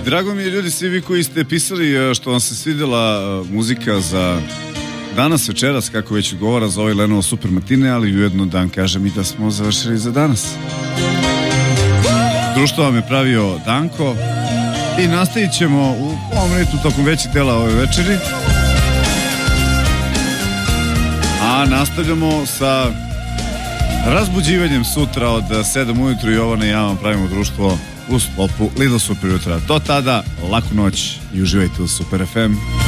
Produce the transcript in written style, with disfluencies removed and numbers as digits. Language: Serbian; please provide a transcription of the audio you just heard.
Drago mi je, ljudi, svi vi koji ste pisali što vam se svidjela muzika za danas, večeras, kako već govora za ovaj Lenovo Super Matine, ali ujedno da vam kažem i da smo završili za danas. Društvo vam je pravio Danko i nastavit ćemo u ovom ritmu tokom većeg dela ove večeri. A nastavljamo sa razbuđivanjem sutra od 7 ujutru. Jovana i ja vam pravimo društvo u sklopu Lidl Super jutra. Do tada, laku noć i uživajte u Super FM.